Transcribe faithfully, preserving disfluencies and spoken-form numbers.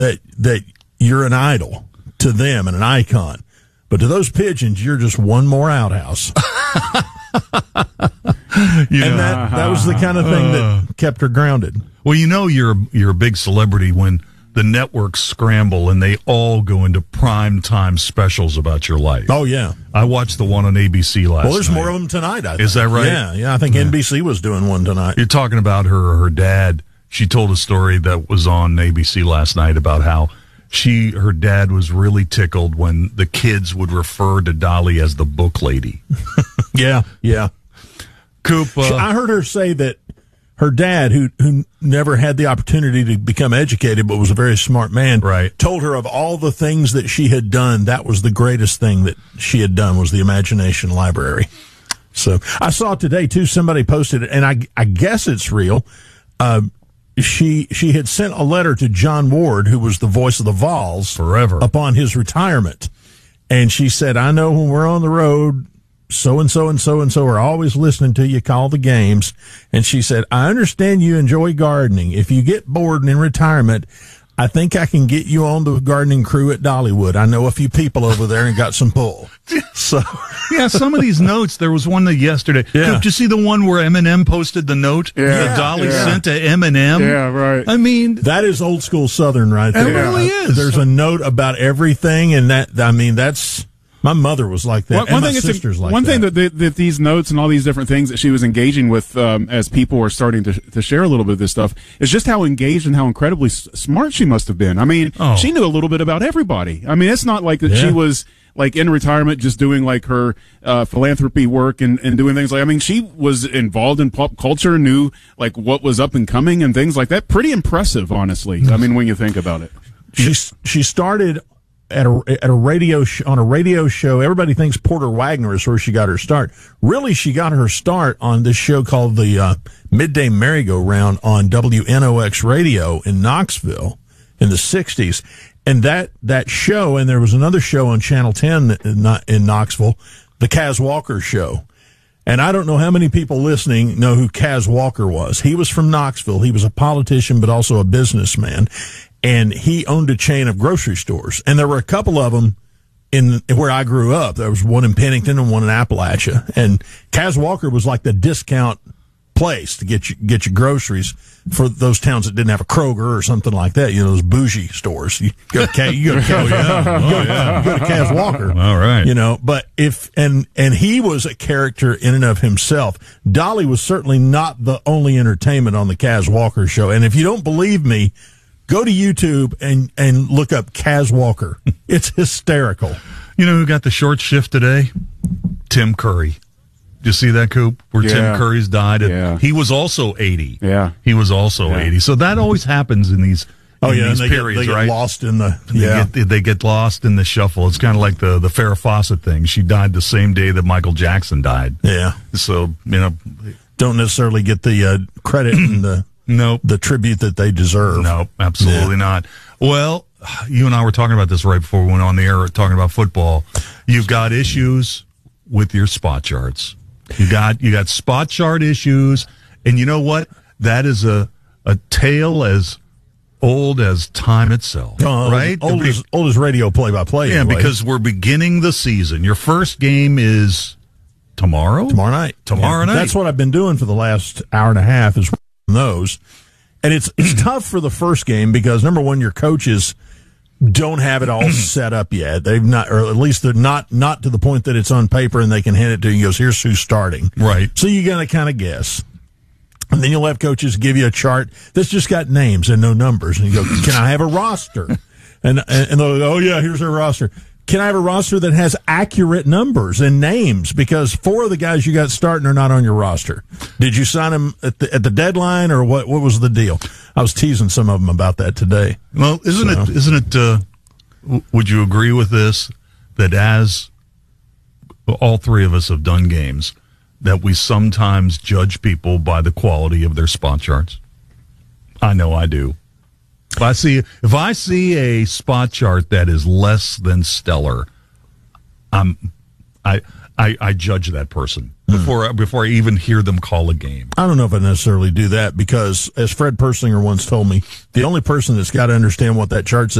that that you're an idol to them and an icon. But to those pigeons, you're just one more outhouse. You and know, that, that was the kind of thing that kept her grounded. Well, you know you're you're a big celebrity when the networks scramble and they all go into prime time specials about your life. Oh, yeah. I watched the one on A B C last night. Well, there's more of them tonight, I think. Is that right? Yeah, yeah. I think yeah. N B C was doing one tonight. You're talking about her her dad. She told a story that was on A B C last night about how she her dad was really tickled when the kids would refer to Dolly as the book lady. yeah, yeah. Coop, uh, I heard her say that her dad, who who never had the opportunity to become educated but was a very smart man, right, told her of all the things that she had done, that was the greatest thing that she had done was the Imagination Library. So I saw today, too, somebody posted it, and I, I guess it's real. Uh, she she had sent a letter to John Ward, who was the voice of the Vols, forever upon his retirement. And she said, I know when we're on the road, so-and-so and so-and-so are always listening to you call the games. And she said, I understand you enjoy gardening. If you get bored in retirement, I think I can get you on the gardening crew at Dollywood. I know a few people over there and got some pull. So, yeah, some of these notes, there was one that yesterday. Yeah. Did you see the one where Eminem posted the note yeah, that Dolly yeah. sent to Eminem? Yeah, right. I mean, that is old school Southern right there. It really is. There's a note about everything, and that, I mean, that's... My mother was like that, one, and one my thing sister's like one that. thing that, that, that these notes and all these different things that she was engaging with um, as people were starting to, to share a little bit of this stuff is just how engaged and how incredibly s- smart she must have been. I mean, oh. she knew a little bit about everybody. I mean, it's not like that yeah. she was like in retirement just doing like her uh, philanthropy work and, and doing things like, I mean, she was involved in pop culture, knew like what was up and coming and things like that. Pretty impressive, honestly. I mean, when you think about it. She, she started... At a at a radio sh- on a radio show. Everybody thinks Porter Wagner is where she got her start. Really, she got her start on this show called the uh, Midday Merry-Go-Round on W N O X Radio in Knoxville in the sixties. And that that show, and there was another show on Channel ten in, in Knoxville, the Kaz Walker Show. And I don't know how many people listening know who Kaz Walker was. He was from Knoxville. He was a politician, but also a businessman. And he owned a chain of grocery stores. And there were a couple of them in where I grew up. There was one in Pennington and one in Appalachia. And Kaz Walker was like the discount place to get you, get your groceries for those towns that didn't have a Kroger or something like that. You know, those bougie stores. You go to Kaz, you go to Kaz, oh, yeah. Oh, you go, yeah. you go to Kaz Walker. All right. You know, but if, and, and he was a character in and of himself. Dolly was certainly not the only entertainment on the Kaz Walker show. And if you don't believe me, go to YouTube and, and look up Kaz Walker. It's hysterical. You know who got the short shift today? Tim Curry. Did you see that, Coop? Where yeah. Tim Curry's died. Yeah. He was also eighty. Yeah. He was also yeah. eighty. So that always happens in these, oh, in yeah, these and they periods, get, they right? get lost in the, They, yeah. get, they get lost in the shuffle. It's kind of like the, the Farrah Fawcett thing. She died the same day that Michael Jackson died. Yeah. So, you know. Don't necessarily get the uh, credit and the, nope. the tribute that they deserve. No, absolutely yeah. not. Well, you and I were talking about this right before we went on the air, talking about football. You've got issues with your spot charts. You got you got spot chart issues, and you know what? That is a a tale as old as time itself, uh, right? Old as, old as radio play-by-play. Yeah, anyway. because we're beginning the season. Your first game is tomorrow? Tomorrow night. Tomorrow yeah. night. That's what I've been doing for the last hour and a half is those. And it's it's tough for the first game because, number one, your coaches don't have it all set up yet. They've not, or at least they're not not to the point that it's on paper and they can hand it to you and goes, here's who's starting. Right. So you're going to kind of guess. And then you'll have coaches give you a chart that's just got names and no numbers. And you go, can I have a roster? And, and they'll go, oh, yeah, here's our roster. Can I have a roster that has accurate numbers and names? Because four of the guys you got starting are not on your roster. Did you sign them at the, at the deadline, or what? What was the deal? I was teasing some of them about that today. Well, isn't so. it? Isn't it? Uh, w- would you agree with this? That as all three of us have done games, that we sometimes judge people by the quality of their spot charts. I know I do. If I see if I see a spot chart that is less than stellar, I'm I I, I judge that person. before before I even hear them call a game. I don't know if I necessarily do that because, as Fred Perslinger once told me, the only person that's got to understand what that chart says